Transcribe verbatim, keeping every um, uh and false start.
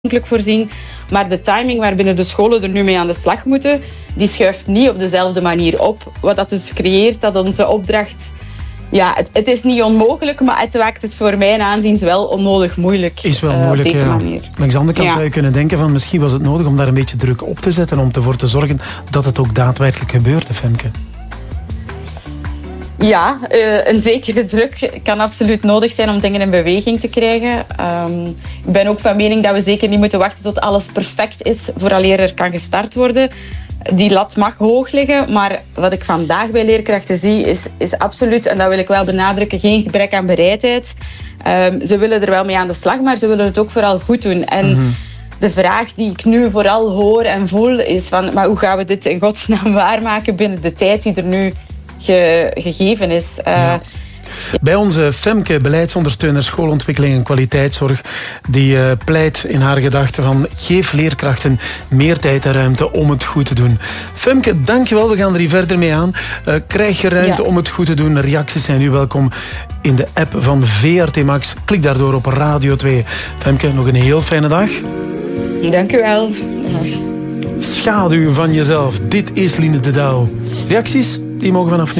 voorzien. Maar de timing waarbinnen de scholen er nu mee aan de slag moeten, die schuift niet op dezelfde manier op. Wat dat dus creëert dat onze opdracht... Ja, het, het is niet onmogelijk, maar het maakt het voor mijn aanziens wel onnodig moeilijk. Is wel uh, moeilijk, op deze ja. manier. Langs de andere kant ja. zou je kunnen denken van misschien was het nodig om daar een beetje druk op te zetten om ervoor te zorgen dat het ook daadwerkelijk gebeurt, Femke. Ja, uh, een zekere druk kan absoluut nodig zijn om dingen in beweging te krijgen. Um, ik ben ook van mening dat we zeker niet moeten wachten tot alles perfect is vooraleer er kan gestart worden. Die lat mag hoog liggen, maar wat ik vandaag bij leerkrachten zie is, is absoluut, en dat wil ik wel benadrukken, geen gebrek aan bereidheid. Um, ze willen er wel mee aan de slag, maar ze willen het ook vooral goed doen. En mm-hmm. de vraag die ik nu vooral hoor en voel is van, maar hoe gaan we dit in godsnaam waarmaken binnen de tijd die er nu ge, gegeven is? Uh, ja. Bij onze Femke, beleidsondersteuner schoolontwikkeling en kwaliteitszorg, die uh, pleit in haar gedachten van geef leerkrachten meer tijd en ruimte om het goed te doen. Femke, dankjewel. We gaan er hier verder mee aan. Uh, krijg je ruimte ja. om het goed te doen? Reacties zijn nu welkom in de app van V R T Max. Klik daardoor op Radio twee. Femke, nog een heel fijne dag. Dank u wel. Schaduw van jezelf. Dit is Line de Douw. Reacties? Die mogen vanaf nu.